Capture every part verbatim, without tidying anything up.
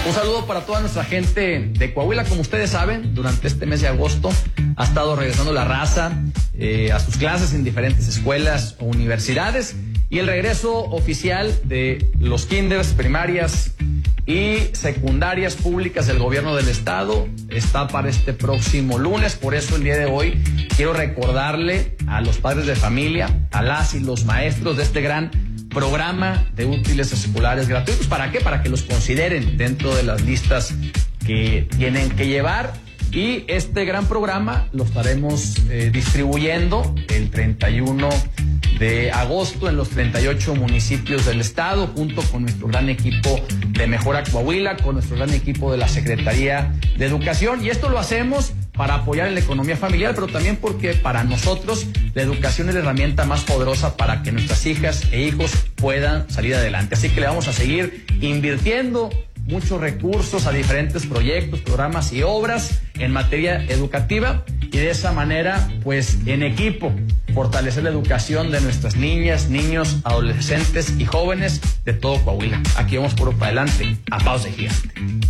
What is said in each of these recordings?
Un saludo para toda nuestra gente de Coahuila. Como ustedes saben, durante este mes de agosto ha estado regresando la raza eh, a sus clases en diferentes escuelas o universidades, y el regreso oficial de los kinders, primarias y secundarias públicas del gobierno del estado está para este próximo lunes. Por eso el día de hoy quiero recordarle a los padres de familia, a las y los maestros de este gran programa de útiles escolares gratuitos. ¿Para qué? Para que los consideren dentro de las listas que tienen que llevar. Y este gran programa lo estaremos eh, distribuyendo el treinta y uno de agosto en los treinta y ocho municipios del estado, junto con nuestro gran equipo de Mejora Coahuila, con nuestro gran equipo de la Secretaría de Educación. Y esto lo hacemos para apoyar en la economía familiar, pero también porque para nosotros la educación es la herramienta más poderosa para que nuestras hijas e hijos puedan salir adelante. Así que le vamos a seguir invirtiendo muchos recursos a diferentes proyectos, programas y obras en materia educativa, y de esa manera, pues en equipo, fortalecer la educación de nuestras niñas, niños, adolescentes y jóvenes de todo Coahuila. Aquí vamos puro para adelante, a pausa gigante.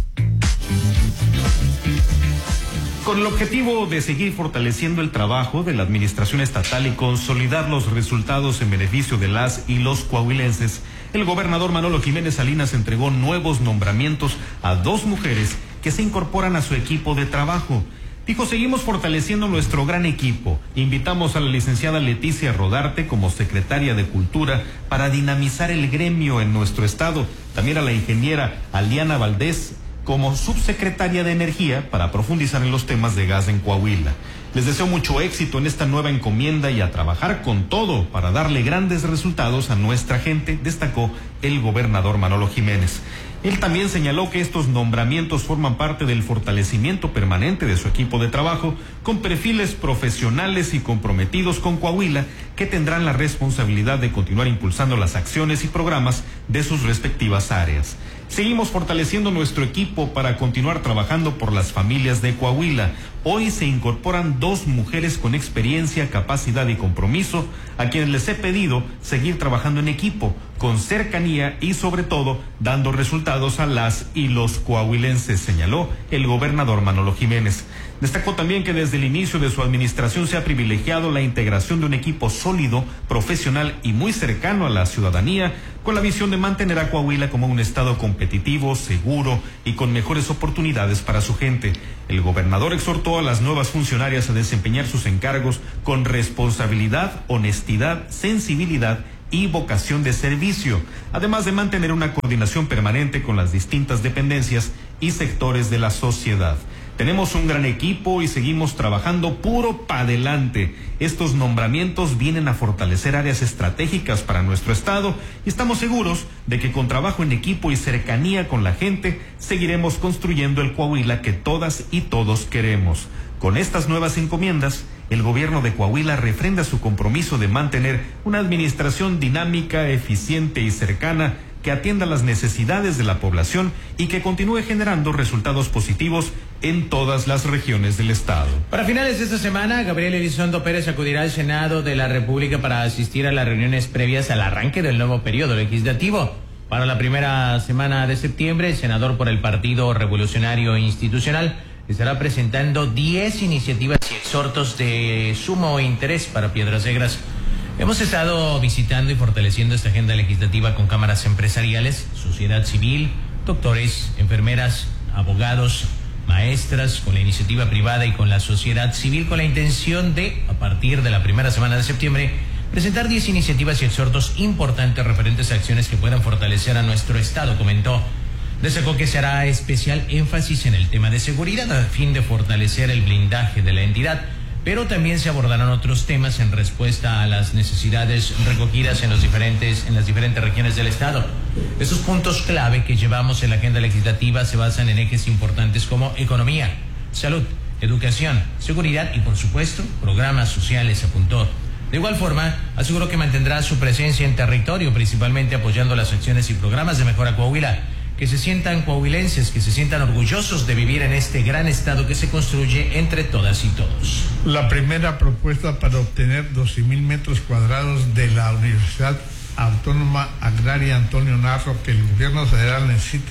Con el objetivo de seguir fortaleciendo el trabajo de la administración estatal y consolidar los resultados en beneficio de las y los coahuilenses, el gobernador Manolo Jiménez Salinas entregó nuevos nombramientos a dos mujeres que se incorporan a su equipo de trabajo. Dijo: seguimos fortaleciendo nuestro gran equipo. Invitamos a la licenciada Leticia Rodarte como secretaria de Cultura para dinamizar el gremio en nuestro estado. También a la ingeniera Aliana Valdés como subsecretaria de Energía para profundizar en los temas de gas en Coahuila. Les deseo mucho éxito en esta nueva encomienda y a trabajar con todo para darle grandes resultados a nuestra gente, destacó el gobernador Manolo Jiménez. Él también señaló que estos nombramientos forman parte del fortalecimiento permanente de su equipo de trabajo, con perfiles profesionales y comprometidos con Coahuila, que tendrán la responsabilidad de continuar impulsando las acciones y programas de sus respectivas áreas. Seguimos fortaleciendo nuestro equipo para continuar trabajando por las familias de Coahuila. Hoy se incorporan dos mujeres con experiencia, capacidad y compromiso, a quienes les he pedido seguir trabajando en equipo, con cercanía y sobre todo dando resultados a las y los coahuilenses, señaló el gobernador Manolo Jiménez. Destacó también que desde el inicio de su administración se ha privilegiado la integración de un equipo sólido, profesional y muy cercano a la ciudadanía, con la visión de mantener a Coahuila como un estado competitivo, seguro y con mejores oportunidades para su gente. El gobernador exhortó a las nuevas funcionarias a desempeñar sus encargos con responsabilidad, honestidad, sensibilidad y vocación de servicio, además de mantener una coordinación permanente con las distintas dependencias y sectores de la sociedad. Tenemos un gran equipo y seguimos trabajando puro pa' adelante. Estos nombramientos vienen a fortalecer áreas estratégicas para nuestro estado y estamos seguros de que con trabajo en equipo y cercanía con la gente seguiremos construyendo el Coahuila que todas y todos queremos. Con estas nuevas encomiendas, el gobierno de Coahuila refrenda su compromiso de mantener una administración dinámica, eficiente y cercana que atienda las necesidades de la población y que continúe generando resultados positivos en todas las regiones del estado. Para finales de esta semana, Gabriel Elizondo Pérez acudirá al Senado de la República para asistir a las reuniones previas al arranque del nuevo periodo legislativo. Para la primera semana de septiembre, el senador por el Partido Revolucionario Institucional estará presentando diez iniciativas y exhortos de sumo interés para Piedras Negras. Hemos estado visitando y fortaleciendo esta agenda legislativa con cámaras empresariales, sociedad civil, doctores, enfermeras, abogados, maestras, con la iniciativa privada y con la sociedad civil, con la intención de, a partir de la primera semana de septiembre, presentar diez iniciativas y exhortos importantes referentes a acciones que puedan fortalecer a nuestro estado, comentó. Destacó que se hará especial énfasis en el tema de seguridad a fin de fortalecer el blindaje de la entidad, pero también se abordarán otros temas en respuesta a las necesidades recogidas en los diferentes, en las diferentes regiones del estado. Estos puntos clave que llevamos en la agenda legislativa se basan en ejes importantes como economía, salud, educación, seguridad y, por supuesto, programas sociales, apuntó. De igual forma, aseguró que mantendrá su presencia en territorio, principalmente apoyando las acciones y programas de Mejora Coahuila, que se sientan coahuilenses, que se sientan orgullosos de vivir en este gran estado que se construye entre todas y todos. La primera propuesta para obtener doce mil metros cuadrados de la Universidad Autónoma Agraria Antonio Narro, que el gobierno federal necesita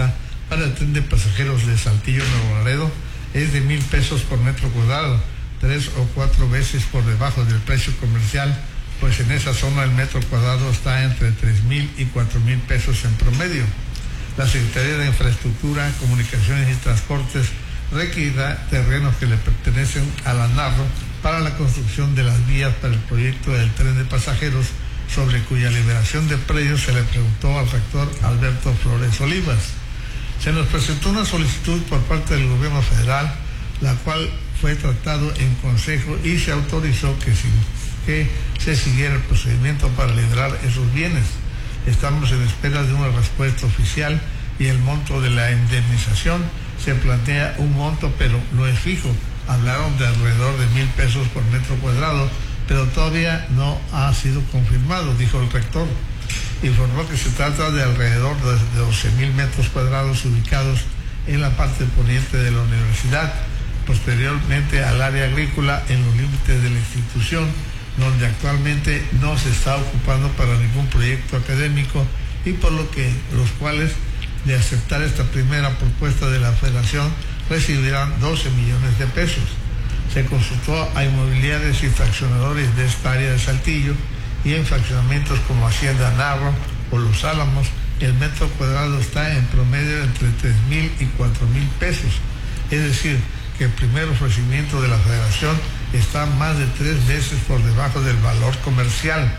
para el tren de pasajeros de Saltillo Nuevo Laredo es de mil pesos por metro cuadrado, tres o cuatro veces por debajo del precio comercial, pues en esa zona el metro cuadrado está entre tres mil y cuatro mil pesos en promedio. La Secretaría de Infraestructura, Comunicaciones y Transportes requerirá terrenos que le pertenecen a la Narro para la construcción de las vías para el proyecto del tren de pasajeros, sobre cuya liberación de predios se le preguntó al rector Alberto Flores Olivas. Se nos presentó una solicitud por parte del gobierno federal, la cual fue tratado en consejo y se autorizó que, si, que se siguiera el procedimiento para liberar esos bienes. Estamos en espera de una respuesta oficial y el monto de la indemnización se plantea un monto, pero no es fijo. Hablaron de alrededor de mil pesos por metro cuadrado, pero todavía no ha sido confirmado, dijo el rector. Informó que se trata de alrededor de doce mil metros cuadrados ubicados en la parte poniente de la universidad, posteriormente al área agrícola en los límites de la institución, donde actualmente no se está ocupando para ningún proyecto académico, y por lo que los cuales, de aceptar esta primera propuesta de la Federación, recibirán doce millones de pesos. Se consultó a inmobiliarios y fraccionadores de esta área de Saltillo, y en fraccionamientos como Hacienda Narro o Los Álamos, el metro cuadrado está en promedio entre tres mil y cuatro mil pesos. Es decir, que el primer ofrecimiento de la Federación está más de tres veces por debajo del valor comercial.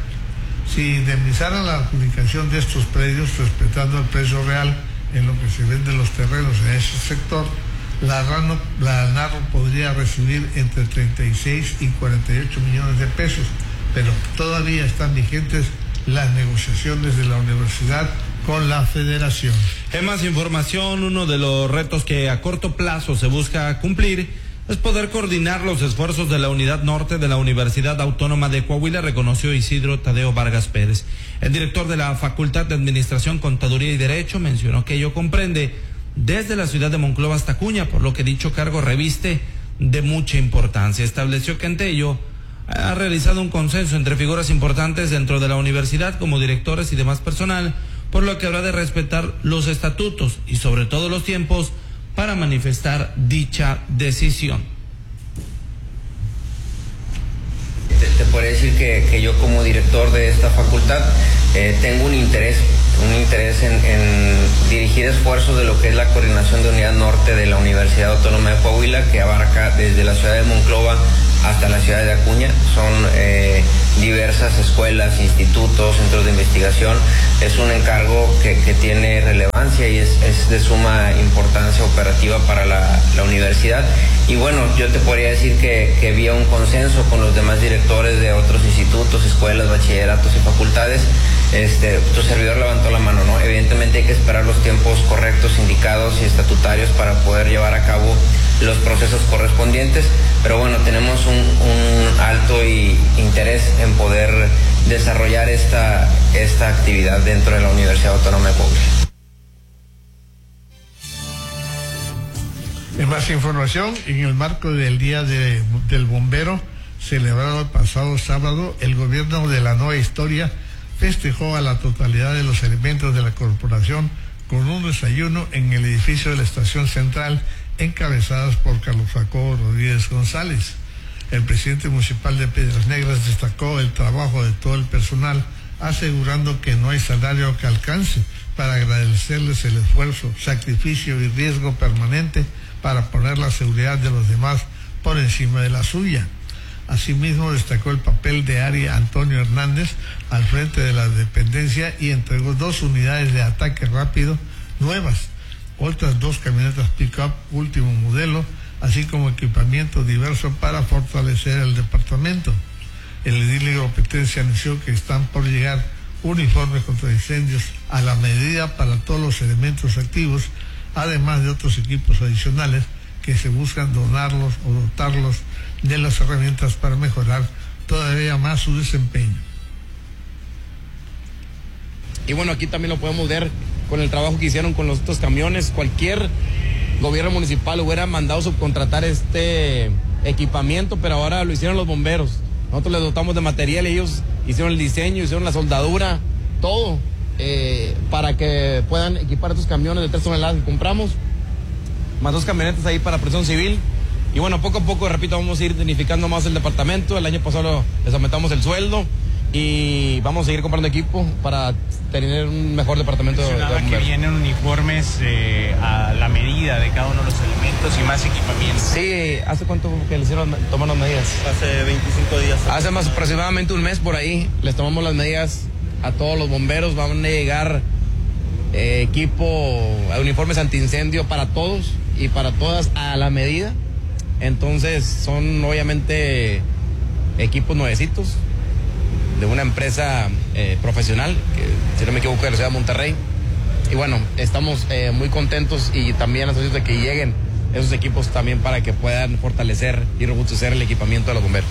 Si indemnizaran la adjudicación de estos predios respetando el precio real en lo que se venden los terrenos en ese sector, la, Rano, la Narro podría recibir entre treinta y seis y cuarenta y ocho millones de pesos, pero todavía están vigentes las negociaciones de la universidad con la Federación. En más información, uno de los retos que a corto plazo se busca cumplir es poder coordinar los esfuerzos de la Unidad Norte de la Universidad Autónoma de Coahuila, reconoció Isidro Tadeo Vargas Pérez. El director de la Facultad de Administración, Contaduría y Derecho mencionó que ello comprende desde la ciudad de Monclova hasta Acuña, por lo que dicho cargo reviste de mucha importancia. Estableció que ante ello ha realizado un consenso entre figuras importantes dentro de la universidad como directores y demás personal, por lo que habrá de respetar los estatutos y sobre todo los tiempos para manifestar dicha decisión. Te, te podría decir que, que yo como director de esta facultad eh, tengo un interés, un interés en, en dirigir esfuerzos de lo que es la coordinación de Unidad Norte de la Universidad Autónoma de Coahuila, que abarca desde la ciudad de Monclova hasta la ciudad de Acuña. Son eh, diversas escuelas, institutos, centros de investigación. Es un encargo que, que tiene relevancia y es, es de suma importancia operativa para la, la universidad. Y bueno, yo te podría decir que, que había un consenso con los demás directores de otros institutos, escuelas, bachilleratos y facultades. Este, tu servidor levantó la mano, ¿no? Evidentemente hay que esperar los tiempos correctos, indicados y estatutarios para poder llevar a cabo los procesos correspondientes, pero bueno, tenemos un, un alto y interés en poder desarrollar esta, esta actividad dentro de la Universidad Autónoma de Coahuila. En más información, en el marco del Día de, del Bombero, celebrado el pasado sábado, el gobierno de la Nueva Historia festejó a la totalidad de los elementos de la corporación con un desayuno en el edificio de la Estación Central, encabezadas por Carlos Jacobo Rodríguez González. El presidente municipal de Piedras Negras destacó el trabajo de todo el personal, asegurando que no hay salario que alcance, para agradecerles el esfuerzo, sacrificio y riesgo permanente para poner la seguridad de los demás por encima de la suya. Asimismo, destacó el papel de Ari Antonio Hernández al frente de la dependencia y entregó dos unidades de ataque rápido nuevas, otras dos camionetas pick-up último modelo, así como equipamiento diverso para fortalecer el departamento. El edil Agropetense anunció que están por llegar uniformes contra incendios a la medida para todos los elementos activos, además de otros equipos adicionales que se buscan donarlos o dotarlos de las herramientas para mejorar todavía más su desempeño. Y bueno, aquí también lo podemos ver con el trabajo que hicieron con los otros camiones. Cualquier gobierno municipal hubiera mandado subcontratar este equipamiento, pero ahora lo hicieron los bomberos. Nosotros les dotamos de material y ellos hicieron el diseño, hicieron la soldadura, todo. eh, para que puedan equipar estos camiones de tres toneladas que compramos, más dos camionetas ahí para protección civil. Y bueno, poco a poco, repito, vamos a ir dignificando más el departamento. El año pasado les aumentamos el sueldo y vamos a seguir comprando equipo para tener un mejor departamento de, de bomberos. Que vienen uniformes eh, a la medida de cada uno de los elementos y más equipamiento. Sí, ¿hace cuánto que le hicieron tomar las medidas? Hace veinticinco días. Hace más aproximadamente un mes por ahí les tomamos las medidas a todos los bomberos. Van a llegar eh, equipo, uniformes antiincendio para todos y para todas a la medida. Entonces son obviamente equipos nuevecitos de una empresa eh, profesional, que si no me equivoco de la ciudad de Monterrey. Y bueno, estamos eh, muy contentos y también ansiosos de que lleguen esos equipos también para que puedan fortalecer y robustecer el equipamiento de los bomberos.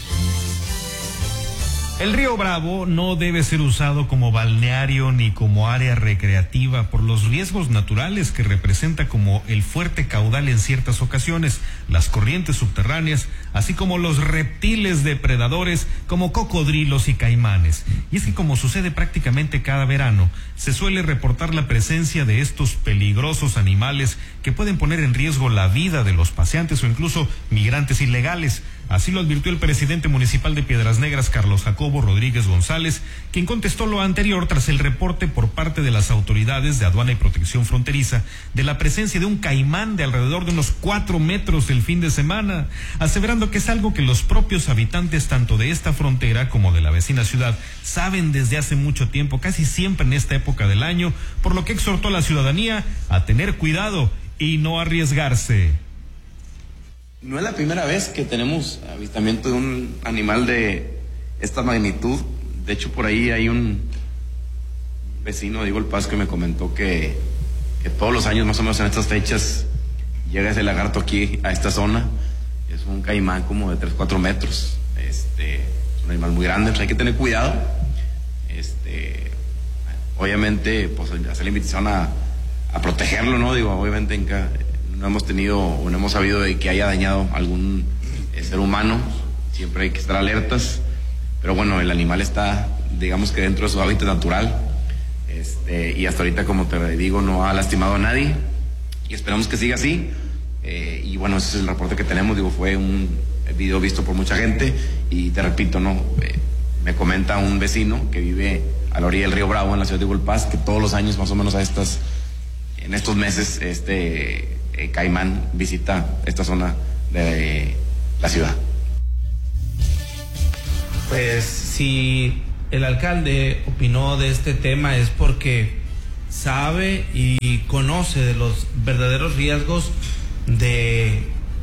El río Bravo no debe ser usado como balneario ni como área recreativa por los riesgos naturales que representa, como el fuerte caudal en ciertas ocasiones, las corrientes subterráneas, así como los reptiles depredadores como cocodrilos y caimanes. Y es que, como sucede prácticamente cada verano, se suele reportar la presencia de estos peligrosos animales que pueden poner en riesgo la vida de los paseantes o incluso migrantes ilegales. Así lo advirtió el presidente municipal de Piedras Negras, Carlos Jacobo Rodríguez González, quien contestó lo anterior tras el reporte por parte de las autoridades de aduana y protección fronteriza de la presencia de un caimán de alrededor de unos cuatro metros el fin de semana, aseverando que es algo que los propios habitantes tanto de esta frontera como de la vecina ciudad saben desde hace mucho tiempo, casi siempre en esta época del año, por lo que exhortó a la ciudadanía a tener cuidado y no arriesgarse. No es la primera vez que tenemos avistamiento de un animal de esta magnitud. De hecho, por ahí hay un vecino, Diego El Paz, que me comentó que, que todos los años, más o menos en estas fechas, llega ese lagarto aquí a esta zona. Es un caimán como de tres, cuatro metros. Este, es un animal muy grande, pues hay que tener cuidado. Este, obviamente, pues hacer la invitación a, a protegerlo, ¿no? Digo, obviamente en cada... no hemos tenido o no hemos sabido de que haya dañado algún eh, ser humano. Siempre hay que estar alertas, pero bueno, el animal está, digamos que dentro de su hábitat natural, este, y hasta ahorita, como te digo, no ha lastimado a nadie y esperamos que siga así. Eh, y bueno, ese es el reporte que tenemos. Digo, fue un video visto por mucha gente y te repito, no eh, me comenta un vecino que vive a la orilla del río Bravo en la ciudad de Diego El Paz, que todos los años más o menos a estas en estos meses este Eh, caimán visita esta zona de la ciudad. Pues si el alcalde opinó de este tema es porque sabe y conoce de los verdaderos riesgos de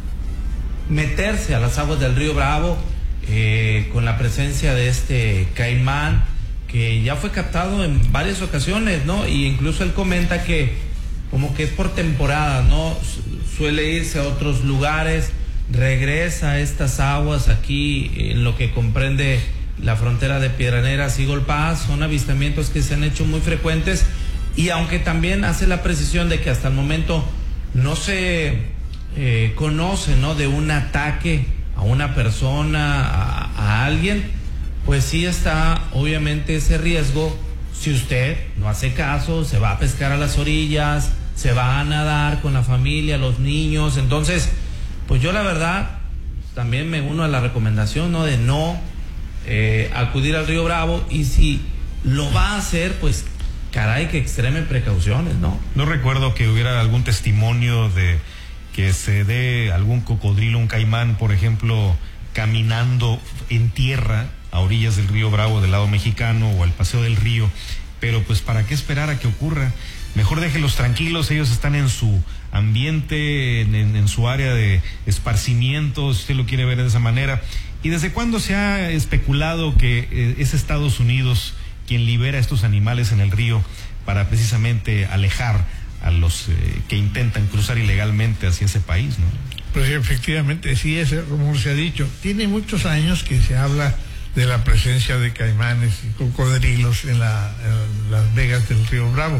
meterse a las aguas del río Bravo eh, con la presencia de este caimán que ya fue captado en varias ocasiones, ¿no? Y incluso él comenta que como que es por temporada, ¿no? Suele irse a otros lugares, regresa a estas aguas aquí en lo que comprende la frontera de Piedras Negras y Eagle Pass. Son avistamientos que se han hecho muy frecuentes, y aunque también hace la precisión de que hasta el momento no se eh, conoce, ¿no?, de un ataque a una persona, a, a alguien, pues sí está obviamente ese riesgo. Si usted no hace caso, se va a pescar a las orillas, se va a nadar con la familia, los niños. Entonces, pues yo la verdad también me uno a la recomendación, ¿no?, de no eh, acudir al río Bravo, y si lo va a hacer, pues caray, que extremen precauciones, ¿no? No recuerdo que hubiera algún testimonio de que se dé algún cocodrilo, un caimán, por ejemplo, caminando en tierra a orillas del río Bravo del lado mexicano o al paseo del río, pero pues ¿para qué esperar a que ocurra? Mejor déjelos tranquilos, ellos están en su ambiente, en, en, en su área de esparcimiento, si usted lo quiere ver de esa manera. ¿Y desde cuándo se ha especulado que eh, es Estados Unidos quien libera estos animales en el río para precisamente alejar a los eh, que intentan cruzar ilegalmente hacia ese país, ¿no? Pues sí, efectivamente, sí, ese rumor se ha dicho. Tiene muchos años que se habla de la presencia de caimanes y cocodrilos en, la, en las vegas del río Bravo.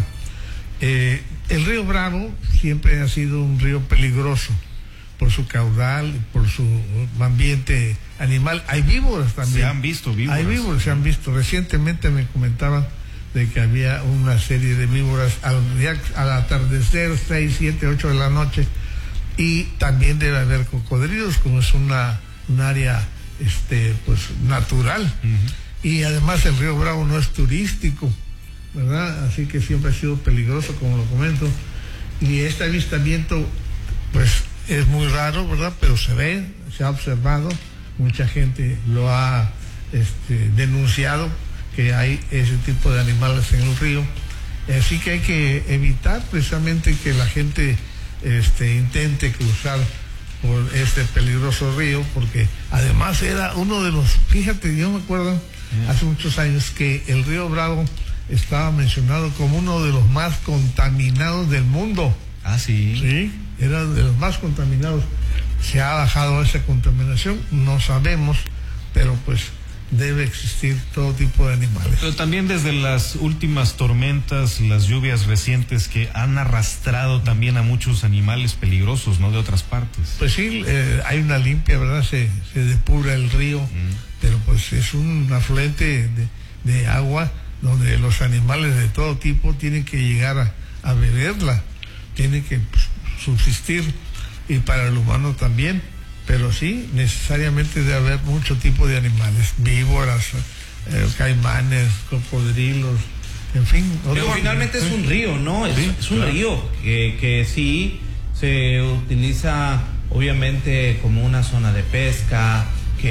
Eh, el río Bravo siempre ha sido un río peligroso por su caudal, por su ambiente animal. Hay víboras también. Se han visto víboras. Hay víboras, se han visto. Recientemente me comentaban de que había una serie de víboras al, al atardecer, seis, siete, ocho de la noche, y también debe haber cocodrilos, como es una un área este pues natural. Uh-huh. Y además el río Bravo no es turístico, ¿verdad? Así que siempre ha sido peligroso, como lo comento, y este avistamiento pues es muy raro, ¿verdad? Pero se ve, se ha observado, mucha gente lo ha este, denunciado, que hay ese tipo de animales en el río, así que hay que evitar precisamente que la gente este, intente cruzar por este peligroso río, porque además era uno de los, fíjate, yo me acuerdo yeah. hace muchos años que el río Bravo estaba mencionado como uno de los más contaminados del mundo. Ah, sí. Sí, era de los más contaminados. Se ha bajado esa contaminación, no sabemos, pero pues debe existir todo tipo de animales. Pero también desde las últimas tormentas, las lluvias recientes que han arrastrado también a muchos animales peligrosos, ¿no? De otras partes. Pues sí, eh, hay una limpia, ¿verdad? Se, se depura el río, mm. pero pues es un afluente de, de agua donde los animales de todo tipo tienen que llegar a, a beberla, tienen que pues, subsistir, y para el humano también. Pero sí, necesariamente debe haber mucho tipo de animales, víboras, eh, caimanes, cocodrilos, en fin. Pero finalmente es un río, ¿no? Es, sí, es un claro. río que, que sí se utiliza obviamente como una zona de pesca,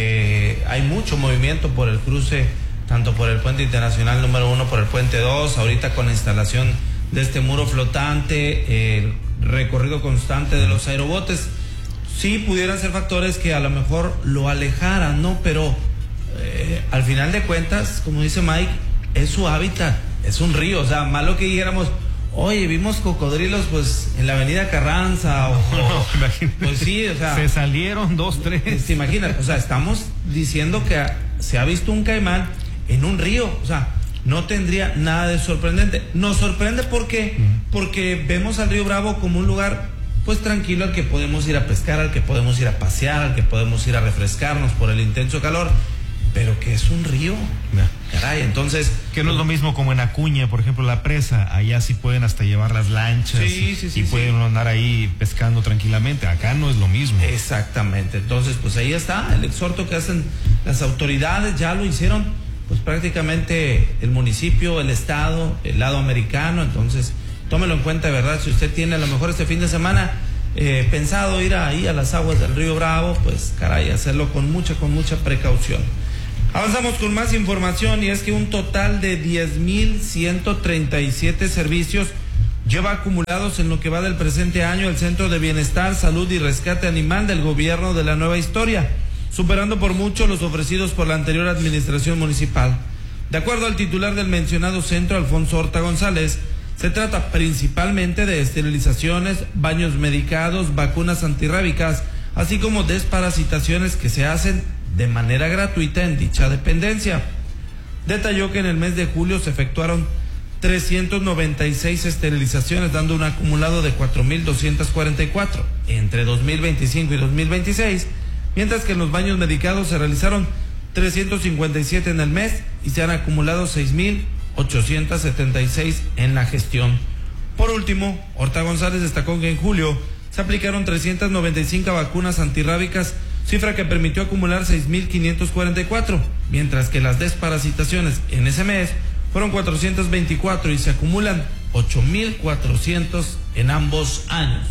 que hay mucho movimiento por el cruce, tanto por el puente internacional número uno, por el puente dos, ahorita con la instalación de este muro flotante, el recorrido constante de los aerobotes. Sí, pudieran ser factores que a lo mejor lo alejaran, ¿no? Pero eh, al final de cuentas, como dice Mike, es su hábitat, es un río. O sea, malo que dijéramos, oye, vimos cocodrilos pues en la avenida Carranza, o, no, no, pues sí, o sea, se salieron dos, tres. ¿Te imaginas? O sea, estamos diciendo que se ha visto un caimán en un río, o sea, no tendría nada de sorprendente. Nos sorprende porque, porque vemos al río Bravo como un lugar pues tranquilo, al que podemos ir a pescar, al que podemos ir a pasear, al que podemos ir a refrescarnos por el intenso calor, pero que es un río, caray, entonces... Que no es lo mismo como en Acuña, por ejemplo, la presa, allá sí pueden hasta llevar las lanchas, sí, sí, sí, y sí, pueden sí. andar ahí pescando tranquilamente, acá no es lo mismo. Exactamente, entonces pues ahí está el exhorto que hacen las autoridades, ya lo hicieron pues prácticamente el municipio, el estado, el lado americano, entonces... Tómelo en cuenta, de verdad, si usted tiene a lo mejor este fin de semana eh, pensado ir ahí a las aguas del río Bravo, pues caray, hacerlo con mucha, con mucha precaución. Avanzamos con más información, y es que un total de diez mil ciento treinta y siete servicios lleva acumulados en lo que va del presente año el Centro de Bienestar, Salud y Rescate Animal del Gobierno de la Nueva Historia, superando por mucho los ofrecidos por la anterior administración municipal. De acuerdo al titular del mencionado centro, Alfonso Horta González, se trata principalmente de esterilizaciones, baños medicados, vacunas antirrábicas, así como desparasitaciones que se hacen de manera gratuita en dicha dependencia. Detalló que en el mes de julio se efectuaron trescientas noventa y seis esterilizaciones, dando un acumulado de cuatro mil doscientas cuarenta y cuatro entre dos mil veinticinco y dos mil veintiséis, mientras que en los baños medicados se realizaron trescientos cincuenta y siete en el mes y se han acumulado seis mil ochocientos setenta y seis en la gestión. Por último, Horta González destacó que en julio se aplicaron trescientas noventa y cinco vacunas antirrábicas, cifra que permitió acumular seis mil quinientos cuarenta y cuatro, mientras que las desparasitaciones en ese mes fueron cuatrocientos veinticuatro y se acumulan ocho mil cuatrocientos en ambos años.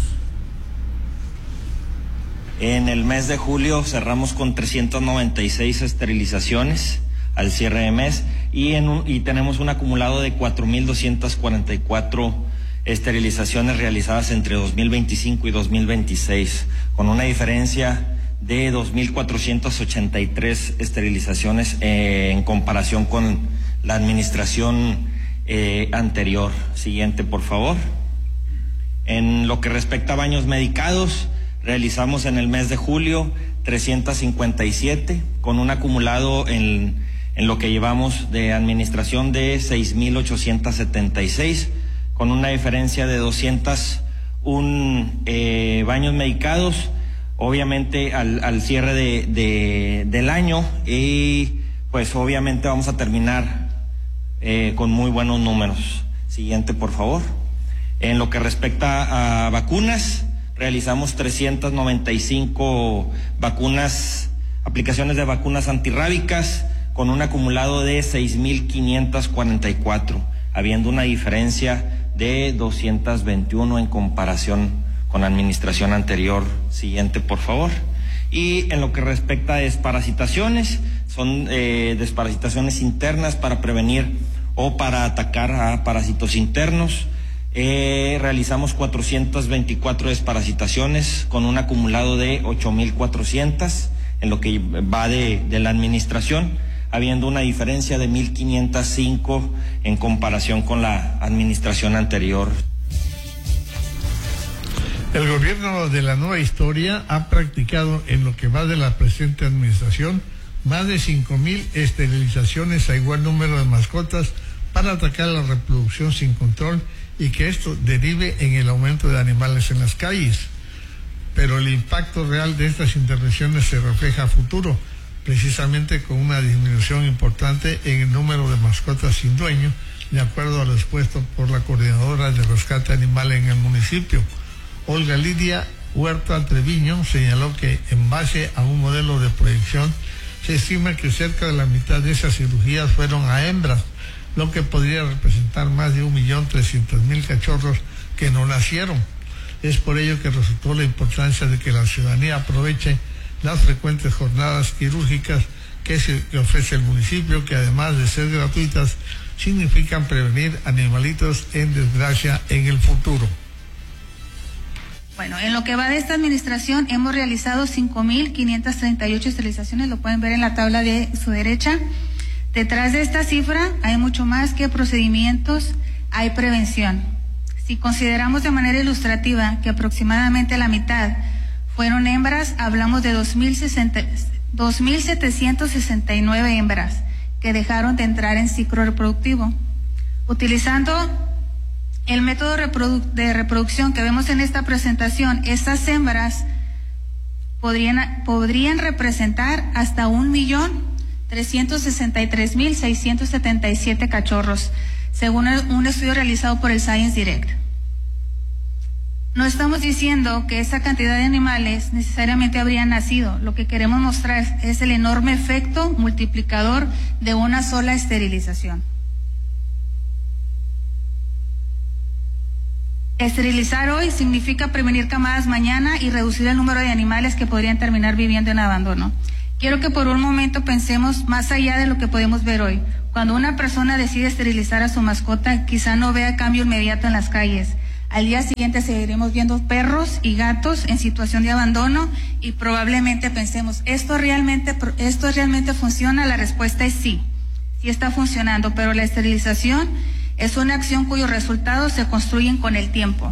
En el mes de julio cerramos con trescientas noventa y seis esterilizaciones al cierre de mes, y, en un, y tenemos un acumulado de cuatro mil doscientas cuarenta y cuatro esterilizaciones realizadas entre dos mil veinticinco y dos mil veintiséis, con una diferencia de dos mil cuatrocientas ochenta y tres esterilizaciones eh, en comparación con la administración eh, anterior. Siguiente, por favor. En lo que respecta a baños medicados, realizamos en el mes de julio trescientas cincuenta y siete, con un acumulado en en lo que llevamos de administración de seis mil ochocientos setenta y seis, con una diferencia de doscientos uno eh, baños medicados, obviamente al, al cierre de, de, del año, y pues obviamente vamos a terminar eh, con muy buenos números. Siguiente, por favor. En lo que respecta a vacunas, realizamos trescientas noventa y cinco vacunas, aplicaciones de vacunas antirrábicas, con un acumulado de seis mil quinientas cuarenta y cuatro, habiendo una diferencia de doscientas veintiuno en comparación con la administración anterior. Siguiente, por favor. Y en lo que respecta a desparasitaciones, son eh, desparasitaciones internas para prevenir o para atacar a parásitos internos. Eh, realizamos cuatrocientas veinticuatro desparasitaciones con un acumulado de ocho mil cuatrocientas en lo que va de, de la administración, habiendo una diferencia de mil quinientos cinco en comparación con la administración anterior. El gobierno de la nueva historia ha practicado en lo que va de la presente administración más de cinco mil esterilizaciones a igual número de mascotas para atacar la reproducción sin control y que esto derive en el aumento de animales en las calles. Pero el impacto real de estas intervenciones se refleja a futuro, precisamente con una disminución importante en el número de mascotas sin dueño, de acuerdo a lo expuesto por la coordinadora de rescate animal en el municipio. Olga Lidia Huerta Treviño señaló que en base a un modelo de proyección se estima que cerca de la mitad de esas cirugías fueron a hembras, lo que podría representar más de un millón trescientos mil cachorros que no nacieron. Es por ello que resultó la importancia de que la ciudadanía aproveche las frecuentes jornadas quirúrgicas que, se, que ofrece el municipio, que además de ser gratuitas, significan prevenir animalitos en desgracia en el futuro. Bueno, en lo que va de esta administración hemos realizado cinco mil quinientas treinta y ocho esterilizaciones, lo pueden ver en la tabla de su derecha. Detrás de esta cifra hay mucho más que procedimientos, hay prevención. Si consideramos de manera ilustrativa que aproximadamente la mitad fueron hembras, hablamos de dos mil setecientos sesenta y nueve hembras que dejaron de entrar en ciclo reproductivo. Utilizando el método reprodu- de reproducción que vemos en esta presentación, estas hembras podrían, podrían representar hasta un millón trescientos sesenta y tres mil seiscientos setenta y siete cachorros, según un estudio realizado por el Science Direct. No estamos diciendo que esa cantidad de animales necesariamente habrían nacido. Lo que queremos mostrar es el enorme efecto multiplicador de una sola esterilización. Esterilizar hoy significa prevenir camadas mañana y reducir el número de animales que podrían terminar viviendo en abandono. Quiero que por un momento pensemos más allá de lo que podemos ver hoy. Cuando una persona decide esterilizar a su mascota, quizá no vea cambio inmediato en las calles. Al día siguiente seguiremos viendo perros y gatos en situación de abandono y probablemente pensemos, ¿esto realmente, esto realmente funciona? La respuesta es sí, sí está funcionando, pero la esterilización es una acción cuyos resultados se construyen con el tiempo.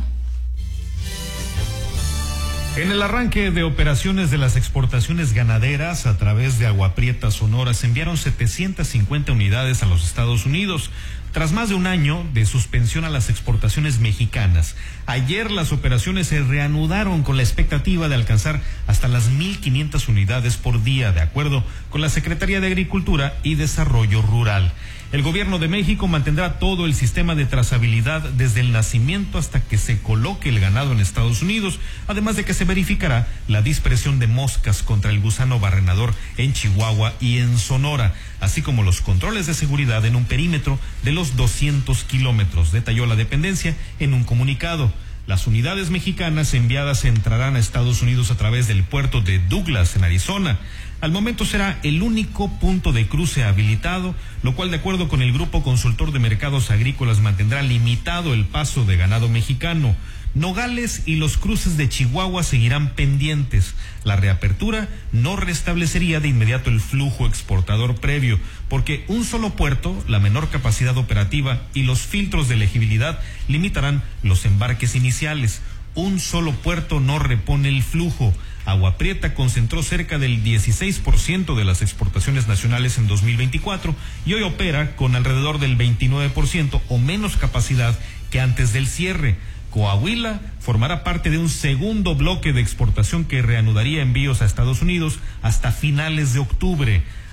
En el arranque de operaciones de las exportaciones ganaderas a través de Agua Prieta Sonora se enviaron setecientas cincuenta unidades a los Estados Unidos. Tras más de un año de suspensión a las exportaciones mexicanas, ayer las operaciones se reanudaron con la expectativa de alcanzar hasta las mil quinientas unidades por día, de acuerdo con la Secretaría de Agricultura y Desarrollo Rural. El gobierno de México mantendrá todo el sistema de trazabilidad desde el nacimiento hasta que se coloque el ganado en Estados Unidos, además de que se verificará la dispersión de moscas contra el gusano barrenador en Chihuahua y en Sonora, así como los controles de seguridad en un perímetro de los doscientos kilómetros, detalló la dependencia en un comunicado. Las unidades mexicanas enviadas entrarán a Estados Unidos a través del puerto de Douglas, en Arizona. Al momento será el único punto de cruce habilitado, lo cual, de acuerdo con el Grupo Consultor de Mercados Agrícolas, mantendrá limitado el paso de ganado mexicano. Nogales y los cruces de Chihuahua seguirán pendientes. La reapertura no restablecería de inmediato el flujo exportador previo, porque un solo puerto, la menor capacidad operativa y los filtros de elegibilidad limitarán los embarques iniciales. Un solo puerto no repone el flujo. Agua Prieta concentró cerca del dieciséis por ciento de las exportaciones nacionales en dos mil veinticuatro y hoy opera con alrededor del veintinueve por ciento o menos capacidad que antes del cierre. Coahuila formará parte de un segundo bloque de exportación que reanudaría envíos a Estados Unidos hasta finales de octubre.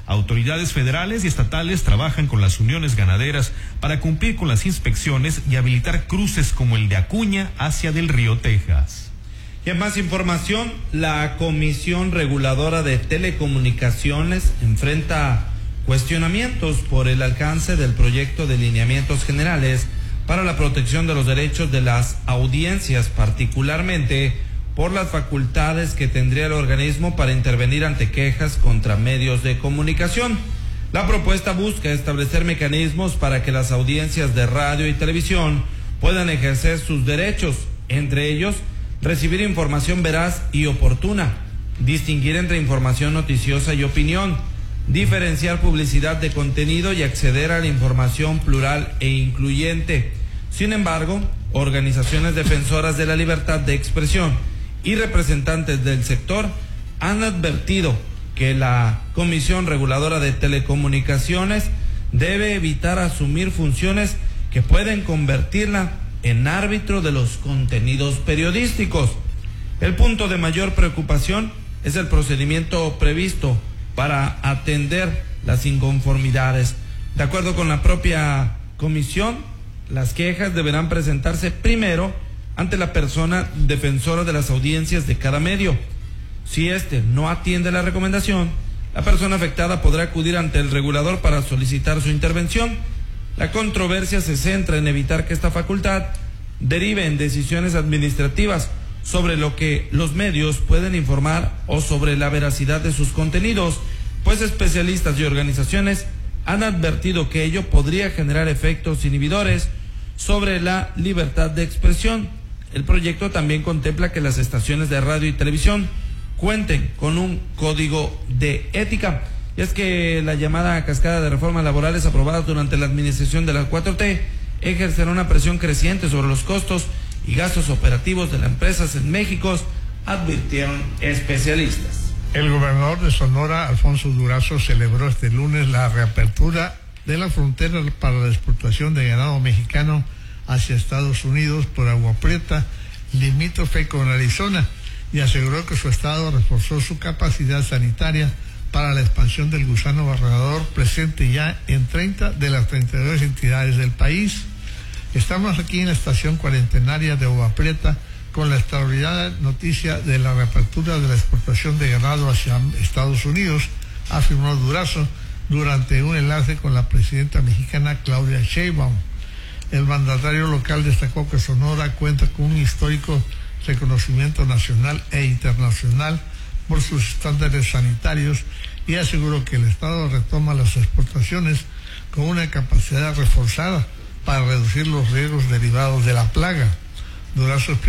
Autoridades federales y estatales trabajan con las uniones ganaderas para cumplir con las inspecciones y habilitar cruces como el de Acuña hacia Del Río, Texas. Y en más información, la Comisión Reguladora de Telecomunicaciones enfrenta cuestionamientos por el alcance del proyecto de lineamientos generales para la protección de los derechos de las audiencias, particularmente por las facultades que tendría el organismo para intervenir ante quejas contra medios de comunicación. La propuesta busca establecer mecanismos para que las audiencias de radio y televisión puedan ejercer sus derechos, entre ellos recibir información veraz y oportuna, distinguir entre información noticiosa y opinión, diferenciar publicidad de contenido y acceder a la información plural e incluyente. Sin embargo, organizaciones defensoras de la libertad de expresión y representantes del sector han advertido que la Comisión Reguladora de Telecomunicaciones debe evitar asumir funciones que pueden convertirla en árbitro de los contenidos periodísticos. El punto de mayor preocupación es el procedimiento previsto para atender las inconformidades. De acuerdo con la propia comisión, las quejas deberán presentarse primero ante la persona defensora de las audiencias de cada medio. Si éste no atiende la recomendación, la persona afectada podrá acudir ante el regulador para solicitar su intervención. La controversia se centra en evitar que esta facultad derive en decisiones administrativas sobre lo que los medios pueden informar o sobre la veracidad de sus contenidos, pues especialistas y organizaciones han advertido que ello podría generar efectos inhibidores sobre la libertad de expresión. El proyecto también contempla que las estaciones de radio y televisión cuenten con un código de ética. Y es que la llamada cascada de reformas laborales aprobadas durante la administración de la cuatro T ejercerá una presión creciente sobre los costos y gastos operativos de las empresas en México, advirtieron especialistas. El gobernador de Sonora, Alfonso Durazo, celebró este lunes la reapertura de la frontera para la exportación de ganado mexicano hacia Estados Unidos por Agua Prieta, limítrofe con Arizona, y aseguró que su estado reforzó su capacidad sanitaria para la expansión del gusano barrenador, presente ya en treinta de las treinta y dos entidades del país. Estamos aquí en la estación cuarentenaria de Agua Prieta con la extraordinaria noticia de la reapertura de la exportación de ganado hacia Estados Unidos, afirmó Durazo durante un enlace con la presidenta mexicana Claudia Sheinbaum. El mandatario local destacó que Sonora cuenta con un histórico reconocimiento nacional e internacional por sus estándares sanitarios y aseguró que el Estado retoma las exportaciones con una capacidad reforzada para reducir los riesgos derivados de la plaga. Durazo